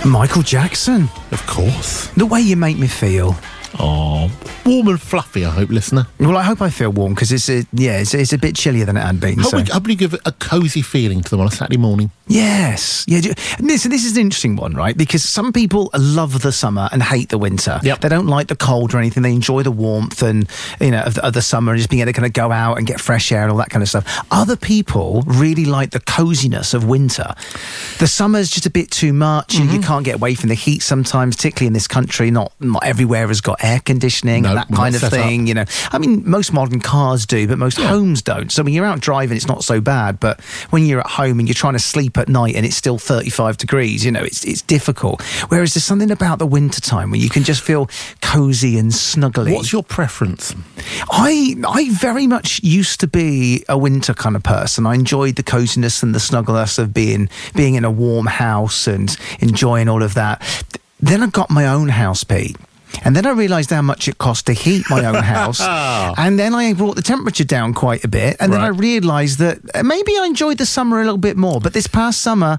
Michael Jackson. Of course. The way you make me feel. Oh, warm and fluffy, I hope, listener. Well, I hope I feel warm, because it's a bit chillier than it had been. Hope we give it a cosy feeling to them on a Saturday morning. Yes. Yeah. This is an interesting one, right? Because some people love the summer and hate the winter. Yep. They don't like the cold or anything. They enjoy the warmth and, of the summer, and just being able to kind of go out and get fresh air and all that kind of stuff. Other people really like the coziness of winter. The summer's just a bit too much. You can't get away from the heat sometimes, particularly in this country. Not everywhere has got air conditioning and that kind of thing. I mean, most modern cars do, but most homes don't. So when you're out driving, it's not so bad. But when you're at home and you're trying to sleep at night and it's still 35 degrees, it's difficult. Whereas there's something about the winter time when you can just feel cosy and snuggly. What's your preference? I very much used to be a winter kind of person. I enjoyed the coziness and the snuggleness of being in a warm house and enjoying all of that. Then I got my own house, Pete. And then I realised how much it cost to heat my own house. And then I brought the temperature down quite a bit. And then I realised that maybe I enjoyed the summer a little bit more. But this past summer,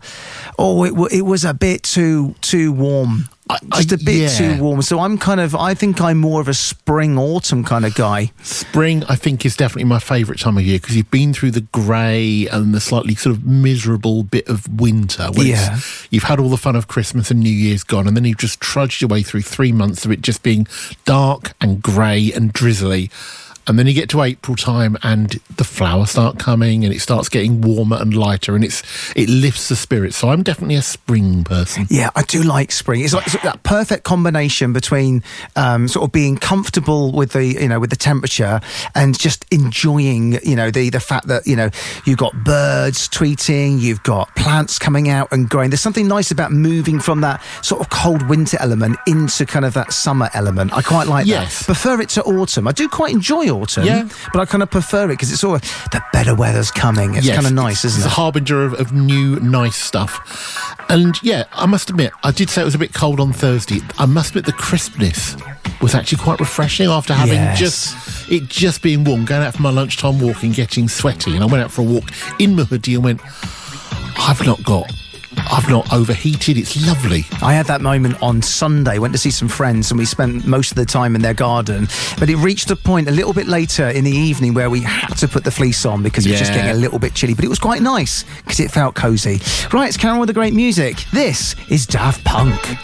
it was a bit too warm. Just a bit too warm. So I think I'm more of a spring, autumn kind of guy. Spring, I think, is definitely my favourite time of year, because you've been through the grey and the slightly sort of miserable bit of winter. You've had all the fun of Christmas and New Year's gone, and then you've just trudged your way through 3 months of it just being dark and grey and drizzly. And then you get to April time and the flowers start coming and it starts getting warmer and lighter, and it lifts the spirits. So I'm definitely a spring person. Yeah, I do like spring. It's like that perfect combination between sort of being comfortable with the temperature and just enjoying, the fact that, you've got birds tweeting, you've got plants coming out and growing. There's something nice about moving from that sort of cold winter element into kind of that summer element. I quite like that. Prefer it to autumn. I do quite enjoy autumn, but I kind of prefer it because it's sort of the better weather's coming. It's kind of nice, isn't it? It's a harbinger of new, nice stuff. And I must admit, I did say it was a bit cold on Thursday. I must admit the crispness was actually quite refreshing after having just being warm, going out for my lunchtime walk and getting sweaty. And I went out for a walk in my hoodie and went, I've not overheated. It's lovely. I had that moment on Sunday. Went to see some friends and we spent most of the time in their garden. But it reached a point a little bit later in the evening where we had to put the fleece on because it was just getting a little bit chilly. But it was quite nice because it felt cosy. Right, it's Carol with the great music. This is Daft Punk.